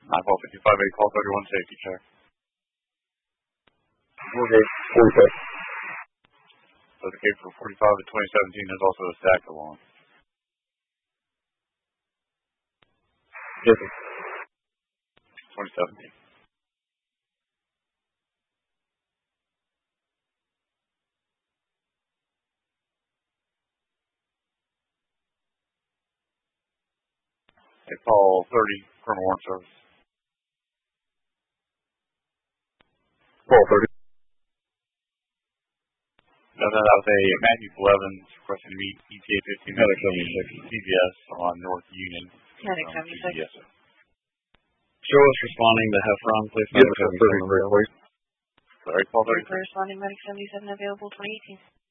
9-12-55-8, call 31 safety check. Okay, 45. So the case for 45 of 2017 is also a stack along. Yes, sir. 2017. They call 30, criminal warrant service. Call 30. No, that was a Matthew Blevins requesting to meet ETA 15 Medic minutes CVS on North Union. Medic 76. Yes, sir. Show us responding to Heffron, please. Yes, sir. 30, please. Sorry, call 30. Responding Medic 77 available 2018.